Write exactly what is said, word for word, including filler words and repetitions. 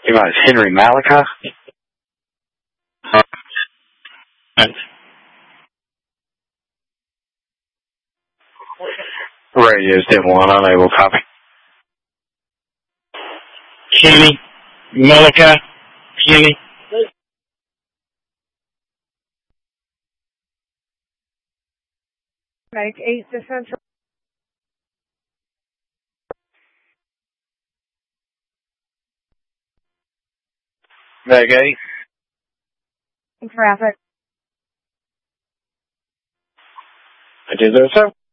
You know, it's Henry Malika. Radio seven one, unable copy. Kenny, Malika, Kenny. Make eight to Central. Meg eight. Traffic. I did that, sir.